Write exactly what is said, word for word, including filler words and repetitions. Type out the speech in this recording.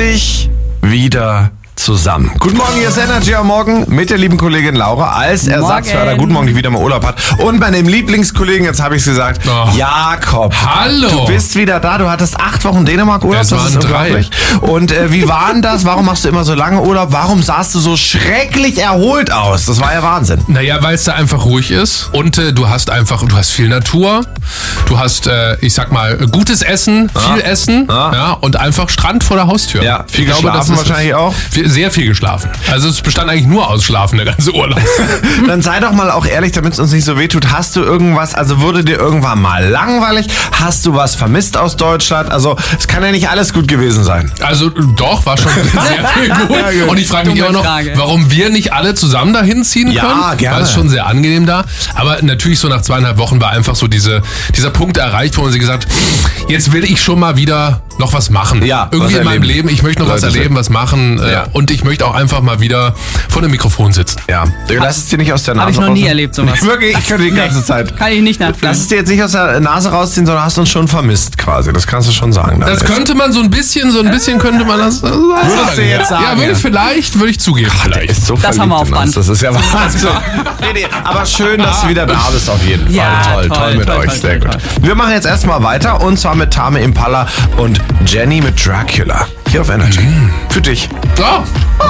endlich wieder zusammen. Guten Morgen, hier ist Energy am Morgen mit der lieben Kollegin Laura als Ersatzförder. Guten Morgen, die wieder mal Urlaub hat. Und meinem Lieblingskollegen, jetzt habe ich es gesagt, oh. Jakob. Hallo. Du bist wieder da. Du hattest acht Wochen Dänemark-Urlaub. Es das waren ist drei. unglaublich. Und äh, wie war denn das? Warum machst du immer so lange Urlaub? Warum sahst du so schrecklich erholt aus? Das war ja Wahnsinn. Naja, weil es da einfach ruhig ist und äh, du hast einfach, du hast viel Natur, du hast, äh, ich sag mal, gutes Essen, viel Ja. Essen Ja. ja, und einfach Strand vor der Haustür. Ja, viel Ich glaube, geschlafen das ist wahrscheinlich es. auch. Viel- Sehr viel geschlafen. Also es bestand eigentlich nur aus Schlafen, der ganze Urlaub. Dann sei doch mal auch ehrlich, damit es uns nicht so wehtut. Hast du irgendwas, also wurde dir irgendwann mal langweilig? Hast du was vermisst aus Deutschland? Also es kann ja nicht alles gut gewesen sein. Also doch, war schon sehr viel gut. Ja, gut. Und ich frage mich Dumme immer noch, Frage. warum wir nicht alle zusammen dahin ziehen Ja, können. gerne. Weil es schon sehr angenehm da. Aber natürlich so nach zweieinhalb Wochen war einfach so diese, dieser Punkt erreicht, wo man sich gesagt, jetzt will ich schon mal wieder noch was machen. Ja, Irgendwie was in meinem erleben. Leben, ich möchte noch was Leute erleben, sind- was machen. äh, Ja. Und ich möchte auch einfach mal wieder vor dem Mikrofon sitzen. Ja, lass es dir nicht aus der Nase Hab ich noch nie rausziehen. erlebt, sowas. Wirklich, ich könnte die ganze Zeit. Kann ich nicht Lass nachfühlen. es dir jetzt nicht aus der Nase rausziehen, sondern hast uns schon vermisst quasi. Das kannst du schon sagen. Das Daniel. könnte man so ein bisschen, so ein bisschen könnte man das äh, sagen. Würdest du jetzt sagen, Ja, würde ja. ich vielleicht, würde ich zugeben Der vielleicht. ist so Das haben wir verliebt auf in uns. Band. Das ist ja Wahnsinn. Nee, nee, aber schön, dass du wieder da bist auf jeden Fall. Ja, toll, toll, toll, mit toll, euch. toll, Sehr toll, gut. Wir machen jetzt erstmal weiter und zwar mit Tame Impala und Jenny mit Dracula. Hier auf Energy. Für dich. So.